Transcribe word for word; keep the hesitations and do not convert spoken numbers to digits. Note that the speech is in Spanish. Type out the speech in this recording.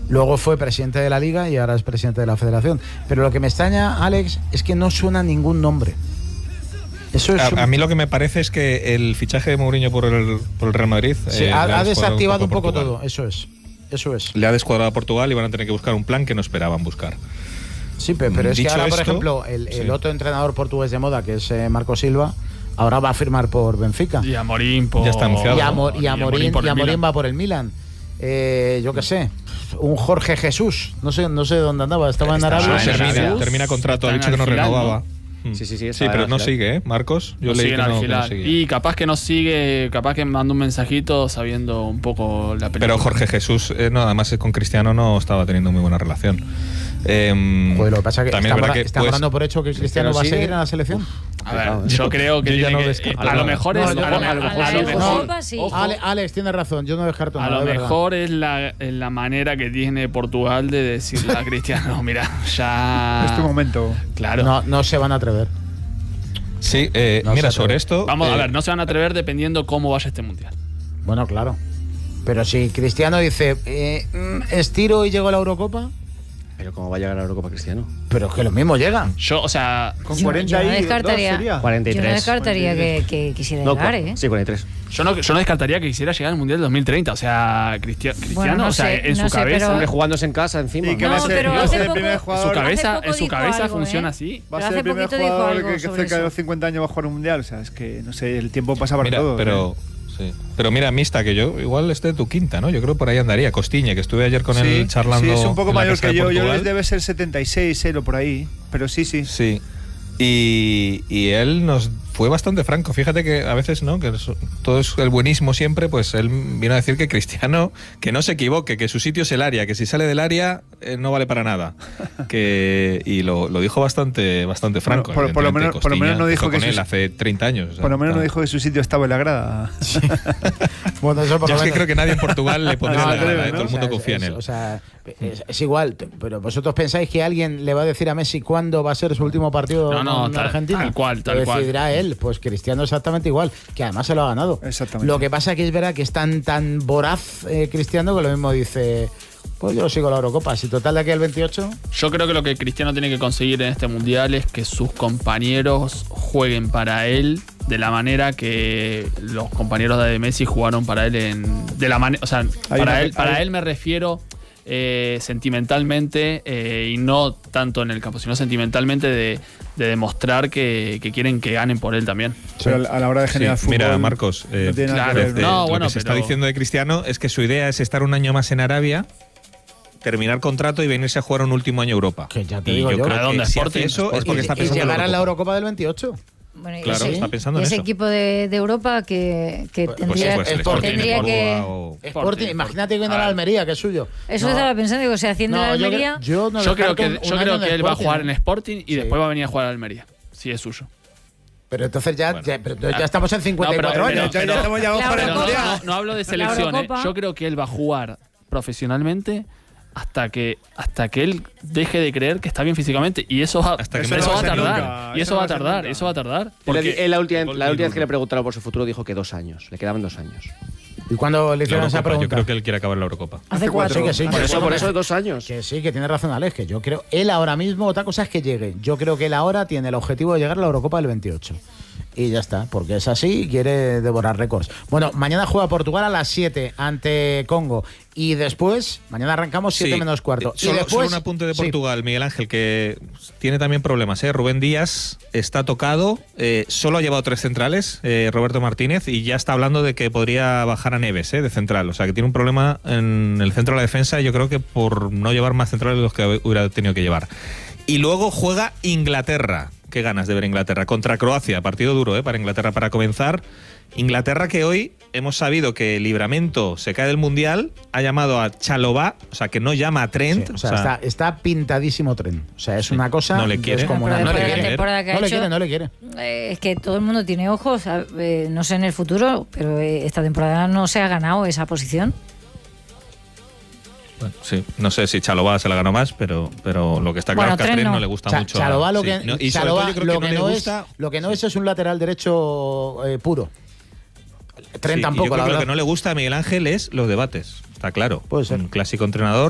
Luego fue presidente de la Liga y ahora es presidente de la Federación. Pero lo que me extraña, Alex, es que no suena ningún nombre. Eso es a, un... a mí lo que me parece es que el fichaje de Mourinho por el, por el Real Madrid sí, eh, ha, ha desactivado un poco, un poco todo. Eso es. Eso es. Le ha descuadrado a Portugal y van a tener que buscar un plan que no esperaban buscar. Sí, pero, pero es que ahora, esto, por ejemplo, el, el sí. otro entrenador portugués de moda, que es eh, Marco Silva, ahora va a firmar por Benfica. Y Amorim por... Ya está anunciado. Y, Amor, y, y Amorim, Amorim, por y el Amorim Milan. va por el Milan. Eh, yo qué sé, un Jorge Jesús, no sé, no sé dónde andaba, estaba en Está- Arabia. en termina, Arabia. termina contrato, ha Está dicho en que no Al Hilal, renovaba. ¿no? Mm. Sí, sí, sí, Sí, está pero en no Al Hilal. sigue, ¿eh, Marcos? Yo No leí siguen que al no, que no Hilal. sigue. Y capaz que no sigue, capaz que manda un mensajito sabiendo un poco la película. Pero Jorge Jesús, eh, no, además con Cristiano no estaba teniendo muy buena relación. Eh, Joder, lo que pasa es que también estamos es verdad que estamos pues, dando por hecho que Cristiano va a sigue. seguir en la selección. A ver, Claro, yo ¿eh? creo que Yo ya tiene no que- descarto a lo nada. mejor No, es yo- a lo, a lo a mejor lo sí. mejor, Europa sí. ojo, Ale- Alex tiene razón, yo no descarto a nada. lo de verdad. mejor es la, es la manera que tiene Portugal de decirle a Cristiano, mira, ya... Es tu momento. Claro. No, no se van a atrever. Sí, eh, No mira, se sobre atreve. esto. Vamos a eh, ver, no se van a atrever dependiendo cómo vaya este mundial. Bueno, claro. Pero si Cristiano dice, eh, mm, estiro y llego a la Eurocopa, Pero ¿cómo va a llegar a la Eurocopa Cristiano? pero es que lo mismo llega. Yo, o sea, Con Yo- cuarenta yo no y dos descartaría. sería. cuarenta y Yo no tres. descartaría que, que quisiera No, llegar, cua- ¿eh? Sí, cuarenta y tres. yo no, yo no descartaría que quisiera llegar al mundial del dos mil treinta. O sea, Cristia- Cristiano, Bueno, no o sea, sé, en no su sé, cabeza. pero- Hombre, jugándose en casa encima. Y que No, va a ser, pero va a hace ser el poco- primer En jugador. su Hace cabeza, poco en su dijo cabeza algo, funciona ¿eh? así. Va a Pero ser hace el primer poquito dijo jugador algo que, que sobre cerca de eso. los cincuenta años va a jugar un mundial. O sea, es que, no sé, el tiempo pasa para mira, todo. pero, ¿eh? sí. pero mira, Mista, que yo igual esté tu quinta, ¿no? Yo creo por ahí andaría. Costiñe, que estuve ayer con Sí, él charlando. sí, es un poco en la mayor casa que de yo. Yo Portugal. les debe ser setenta y seis, cero por ahí. Pero sí, sí. Sí. Y, y él nos fue bastante franco. Fíjate que a veces, ¿no? Que es- todo es el buenismo siempre. Pues él vino a decir que Cristiano, que no se equivoque, que su sitio es el área, que si sale del área eh, no vale para nada. que Y lo, lo dijo bastante, bastante franco. Bueno, por- por lo evidentemente. menos- por lo menos no Costiña dijo empezó que con él sus- hace treinta años. o sea, Por lo menos no está- dijo que su sitio estaba en la grada. Bueno, eso por Yo lo es que menos. creo que nadie en Portugal le pondría No, la atreve, gana, ¿eh? ¿no? Todo el mundo O sea, confía es, en él. O sea, es, es igual, t- pero vosotros pensáis que alguien le va a decir a Messi cuándo va a ser su último partido No, no, en tal- Argentina. tal cual, tal Lo cual. decidirá él, pues Cristiano exactamente igual, que además se lo ha ganado. Exactamente. Lo que pasa que es verdad que es tan tan voraz eh, Cristiano que lo mismo dice, pues yo sigo la Eurocopa, si total de aquí al veintiocho. Yo creo que lo que Cristiano tiene que conseguir en este mundial es que sus compañeros jueguen para él de la manera que los compañeros de Messi jugaron para él en de la manera, o sea, Hay para una- él, para hay- él me refiero eh, sentimentalmente eh, y no tanto en el campo, sino sentimentalmente de, de demostrar que, que quieren que ganen por él también. Pero a la- a la hora de Sí, generar fútbol. mira, Marcos, eh, no tiene nada que claro, ver, de- no, lo bueno, que se está pero- diciendo de Cristiano es que su idea es estar un año más en Arabia, terminar contrato y venirse a jugar un último año a Europa. Que ya te y digo yo yo. creo ¿A dónde? que si Sporting, hace eso es Sporting. porque y, está y pensando en llegar a la Eurocopa. Eurocopa del veintiocho. Bueno, y Claro, ese- está pensando y en ese eso. equipo de, de Europa que, que Pues- Pues sí, tendría, pues el es Sporting, tendría el que... Córdoba o- Sporting, imagínate que viene a la A ver. Almería, que es suyo. Eso No, estaba pensando, digo, o sea, haciendo la no, yo, Almería... cre- yo no Yo creo descarto que, un- yo un creo año que de él va a Sporting, jugar ¿eh? en Sporting y Sí. después va a venir a jugar a Almería, si es suyo. Pero entonces ya, Bueno. ya, pero ya estamos en cincuenta y cuatro No, pero- años. Ya, ya estamos ya La para el Pero no, Eurocopa- mundial. no, no hablo de La selección, ¿eh? Eurocopa- Yo creo que él va a jugar profesionalmente hasta que hasta que él deje de creer que está bien físicamente y eso va, Hasta que eso no va va a a ser tardar nunca, y eso eso no va a va a ser tardar nunca. eso va a tardar Él, porque él la, última, Gol la última vez duro. que le preguntaron por su futuro dijo que dos años. Le quedaban dos años. ¿Y cuando le La hicieron esa Eurocopa, yo pregunta? creo que él quiere acabar la Eurocopa. Hace cuatro. Sí, que sí. Por que eso, bueno, por que- eso dos años. Que sí, que tiene razón Alex, que yo creo, él ahora mismo, otra cosa es que llegue. Yo creo que él ahora tiene el objetivo de llegar a la Eurocopa del veintiocho. Y ya está, porque es así y quiere devorar récords. Bueno, mañana juega Portugal a las siete ante Congo. Y después, mañana arrancamos siete Sí. menos cuarto. Eh, y Solo, después, solo un apunte de sí. Portugal, Miguel Ángel, que tiene también problemas. ¿eh? Rubén Díaz está tocado, eh, solo ha llevado tres centrales, eh, Roberto Martínez, y ya está hablando de que podría bajar a Neves eh, de central. O sea, que tiene un problema en el centro de la defensa, y yo creo que por no llevar más centrales de los que hubiera tenido que llevar. Y luego juega Inglaterra. Qué ganas de ver Inglaterra. Contra Croacia, partido duro ¿eh? para Inglaterra para comenzar. Inglaterra, que hoy hemos sabido que Livramento se cae del Mundial, ha llamado a Chalobah, o sea, que no llama a Trent. Sí, o sea, está, está pintadísimo Tren. O sea, es Sí. una cosa No le quiere. descomunal. Pero No le después de la quiere. temporada que ha No le hecho, quiere, no le quiere. eh, es que todo el mundo tiene ojos, a- eh, no sé en el futuro, pero eh, esta temporada no se ha ganado esa posición. Bueno, sí, no sé si Chalobah se la ganó más, pero, pero lo que está Bueno, claro es que a Trent Trent no. no le gusta Cha- mucho. Chalobah lo sí. que, No, y sobre Chalobah todo yo creo lo que que no no le es, gusta. lo que no es es un lateral derecho eh, puro. Tren Sí, y tampoco, yo creo la que lo verdad. que no le gusta a Miguel Ángel es los debates. Está claro. Puede ser. Un clásico entrenador